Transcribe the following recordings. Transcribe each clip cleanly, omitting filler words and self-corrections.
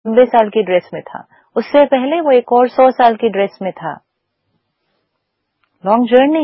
90 साल की ड्रेस में था, उससे पहले वो एक और 100 साल की ड्रेस में था। Long journey,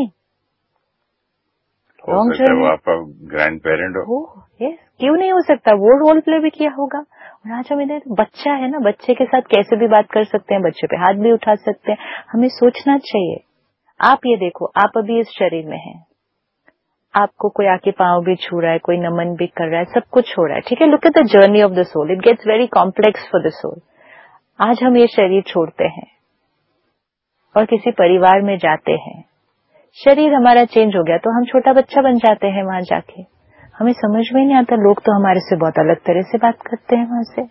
long journey. वो आपका ग्रैंड पेरेंट हो। यस, क्यों नहीं हो सकता, वो रोल प्ले भी किया होगा। और आज हम इधर बच्चा है ना, बच्चे के साथ कैसे भी बात कर सकते हैं, बच्चे पे हाथ भी उठा सकते हैं, हमें सोचना चाहिए। आप ये देखो, आप अभी इस शरीर में हैं, आपको कोई आके पांव भी छू रहा है, कोई नमन भी कर रहा है, सब कुछ हो रहा है, ठीक है। Look at the journey of the soul, it gets very complex for the soul. आज हम ये शरीर छोड़ते हैं और किसी परिवार में जाते हैं, शरीर हमारा चेंज हो गया तो हम छोटा बच्चा बन जाते हैं वहां जाके। हमें समझ में नहीं आता, लोग तो हमारे से बहुत अलग तरह से बात करते हैं वहां से।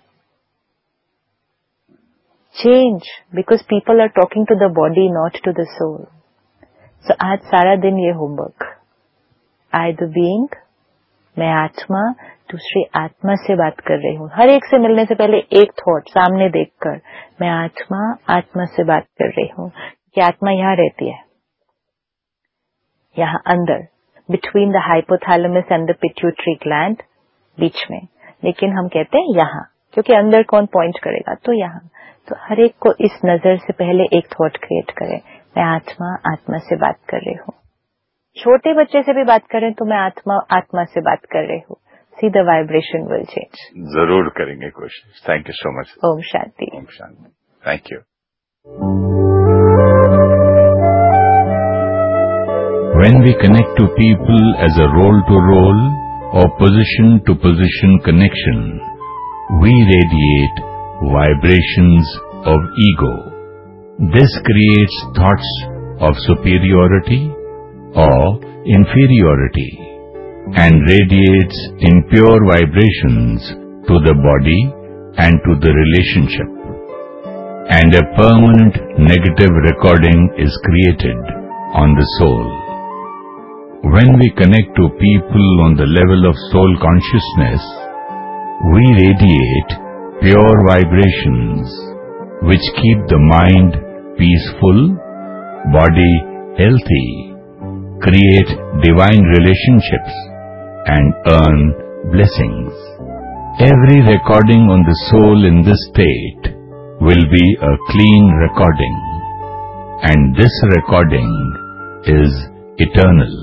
Change, because people are talking to the body, not to the soul. सो आज सारा दिन ये होमवर्क, आई द बीइंग, मैं आत्मा, दूसरी आत्मा से बात कर रही हूँ। हर एक से मिलने से पहले एक थॉट सामने देखकर, मैं आत्मा, आत्मा से बात कर रही हूँ कि आत्मा यहाँ रहती है, यहाँ अंदर, between the hypothalamus and the pituitary gland, बीच में। लेकिन हम कहते हैं यहाँ, क्योंकि अंदर कौन पॉइंट करेगा, तो यहाँ। तो हर एक को इस नजर से पहले एक थॉट क्रिएट करें, मैं आत्मा, आत्मा से बात कर रही हूँ। छोटे बच्चे से भी बात करें तो मैं आत्मा, आत्मा से बात कर रही हूँ। See the vibration will change. जरूर करेंगे कोशिश। Thank you so much. Om Shanti. Om Shanti. Thank you. When we connect to people as a role-to-role or position-to-position connection, we radiate vibrations of ego. This creates thoughts of superiority or inferiority and radiates impure vibrations to the body and to the relationship. And a permanent negative recording is created on the soul. When we connect to people on the level of soul consciousness, we radiate pure vibrations which keep the mind peaceful, body healthy, create divine relationships, and earn blessings. Every recording on the soul in this state will be a clean recording, and this recording is eternal.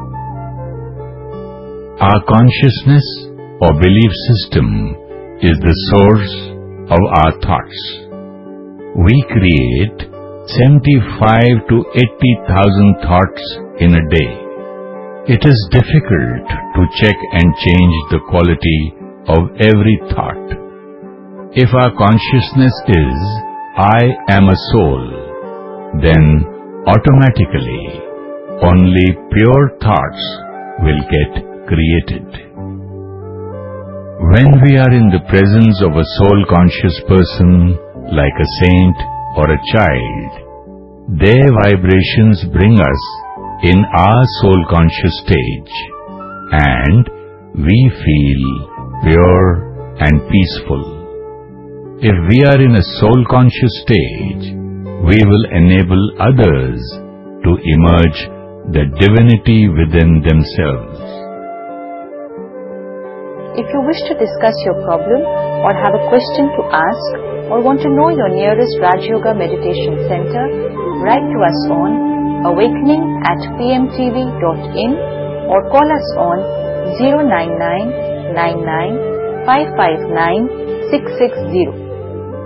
Our consciousness or belief system is the source of our thoughts. We create 75 to 80,000 thoughts in a day. It is difficult to check and change the quality of every thought. If our consciousness is, I am a soul, then automatically only pure thoughts will get created. When we are in the presence of a soul-conscious person, like a saint or a child, their vibrations bring us in our soul-conscious stage, and we feel pure and peaceful. If we are in a soul-conscious stage, we will enable others to emerge the divinity within themselves. If you wish to discuss your problem or have a question to ask or want to know your nearest Raj Yoga Meditation Center, write to us on awakening@pmtv.in or call us on 099 99 559 660.